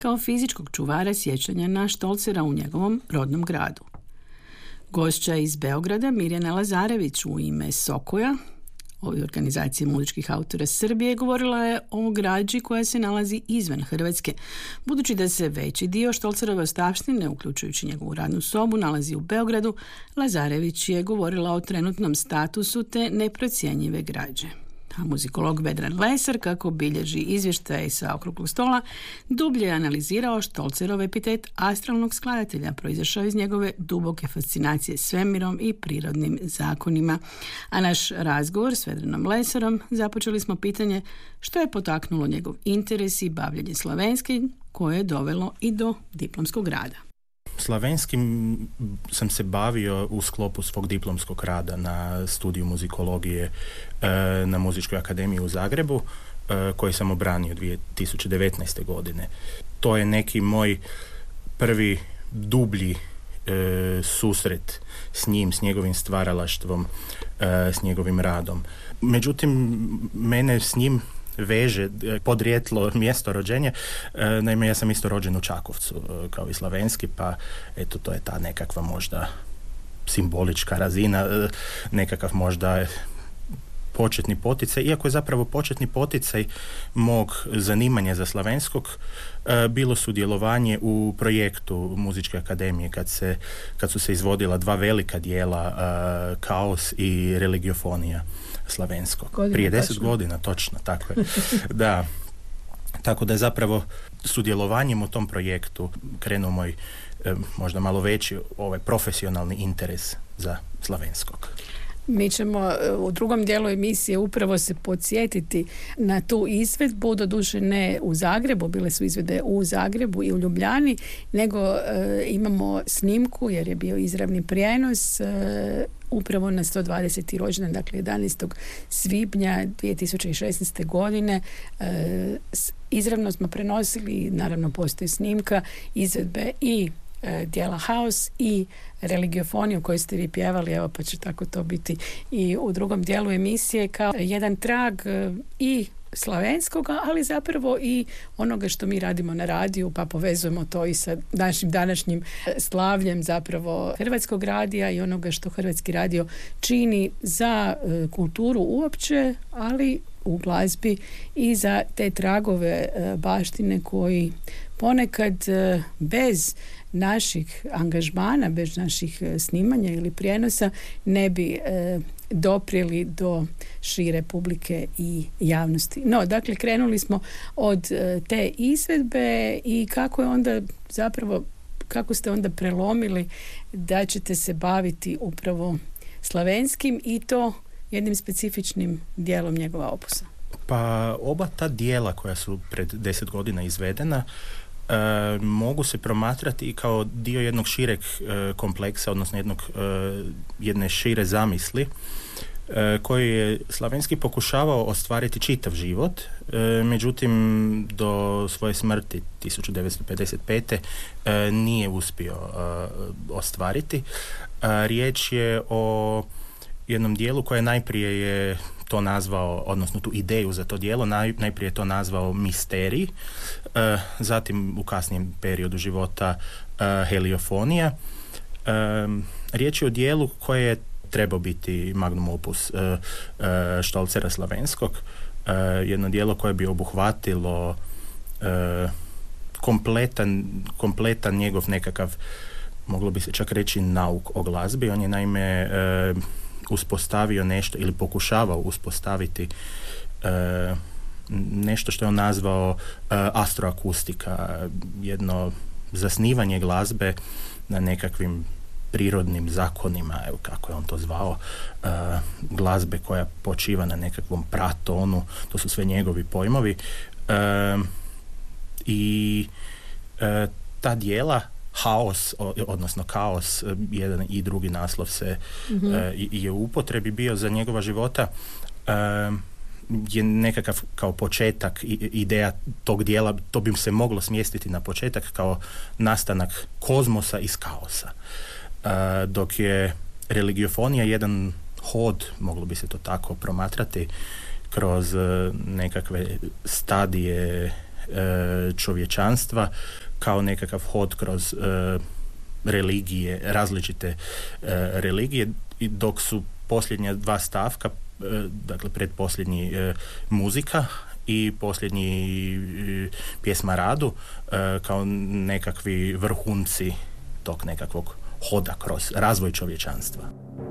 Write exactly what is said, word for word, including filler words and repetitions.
kao fizičkog čuvara sjećanja na Štolcera u njegovom rodnom gradu. Gošća iz Beograda Mirjana Lazarević u ime Sokoja, ove organizacije muzičkih autora Srbije, govorila je o građi koja se nalazi izvan Hrvatske. Budući da se veći dio Štolcerove ostavštine, uključujući njegovu radnu sobu, nalazi u Beogradu, Lazarević je govorila o trenutnom statusu te neprocjenjive građe. A muzikolog Vedran Lesar, kako bilježi izvještaj sa okruglog stola, dublje je analizirao Štolcerov epitet astralnog skladatelja, proizašao iz njegove duboke fascinacije svemirom i prirodnim zakonima. A naš razgovor s Vedranom Lesarom započeli smo pitanje što je potaknulo njegov interes i bavljenje slavenskim, koje je dovelo i do diplomskog rada. Slavenskim sam se bavio u sklopu svog diplomskog rada na studiju muzikologije na Muzičkoj akademiji u Zagrebu, koji sam obranio dvije tisuće devetnaeste. godine. To je neki moj prvi dublji susret s njim, s njegovim stvaralaštvom, s njegovim radom. Međutim, mene s njim veže podrijetlo mjesto rođenja. Naime, ja sam isto rođen u Čakovcu kao i slavenski, pa eto, to je ta nekakva možda simbolička razina, nekakav možda početni poticaj, iako je zapravo početni poticaj mog zanimanja za slavenskog bilo sudjelovanje u projektu Muzičke akademije kad, se, kad su se izvodila dva velika dijela, Kaos i Religiofonija slavenskog. Godina, prije deset točno. godina, točno, tako je. Da. Tako da je zapravo sudjelovanjem u tom projektu krenuo moj možda malo veći ovaj profesionalni interes za slavenskog. Mi ćemo u drugom dijelu emisije upravo se podsjetiti na tu izvedbu, doduše ne u Zagrebu, bile su izvede u Zagrebu i u Ljubljani, nego e, imamo snimku jer je bio izravni prijenos e, upravo na sto dvadeseti rođendan, dakle jedanaestog svibnja dvije tisuće šesnaeste. godine. E, izravno smo prenosili, naravno postoji snimka, izvedbe i dijela Haos i Religiofoniju koju ste vi pjevali, evo pa će tako to biti i u drugom dijelu emisije kao jedan trag i slavenskoga, ali zapravo i onoga što mi radimo na radiju, pa povezujemo to i sa našim današnjim slavljem zapravo Hrvatskog radija i onoga što Hrvatski radio čini za kulturu uopće, ali u glazbi i za te tragove baštine koji ponekad bez naših angažmana, bez naših snimanja ili prijenosa ne bi e, doprijeli do šire publike i javnosti. No, dakle, krenuli smo od e, te izvedbe i kako je onda zapravo, kako ste onda prelomili da ćete se baviti upravo slavenskim i to jednim specifičnim dijelom njegova opusa. Pa oba ta dijela koja su pred deset godina izvedena E, mogu se promatrati i kao dio jednog šireg e, kompleksa, odnosno jednog, e, jedne šire zamisli e, koji je slavenski pokušavao ostvariti čitav život, e, međutim do svoje smrti tisuću devetsto pedeset pete. E, nije uspio e, ostvariti. E, riječ je o jednom dijelu koje najprije je to nazvao, odnosno tu ideju za to djelo, naj, najprije je to nazvao misterij, e, zatim u kasnijem periodu života e, heliofonija. E, riječ je o dijelu koje je trebao biti magnum opus e, e, Štolcera slavenskog, e, jedno djelo koje bi obuhvatilo e, kompletan, kompletan njegov nekakav, moglo bi se čak reći, nauk o glazbi. On je naime e, uspostavio nešto ili pokušavao uspostaviti e, nešto što je on nazvao e, astroakustika, jedno zasnivanje glazbe na nekakvim prirodnim zakonima, evo kako je on to zvao, e, glazbe koja počiva na nekakvom pratonu, to su sve njegovi pojmovi. E, I e, ta djela Haos, odnosno Kaos, jedan i drugi naslov se mm-hmm. e, je u upotrebi bio za njegova života, e, je nekakav kao početak, ideja tog dijela, to bi se moglo smjestiti na početak kao nastanak kozmosa iz kaosa. E, dok je religiofonija jedan hod, moglo bi se to tako promatrati, kroz nekakve stadije čovječanstva kao nekakav hod kroz religije, različite religije, dok su posljednja dva stavka, dakle predposljednji muzika i posljednji pjesma Radu kao nekakvi vrhunci tog nekakvog hoda kroz razvoj čovječanstva.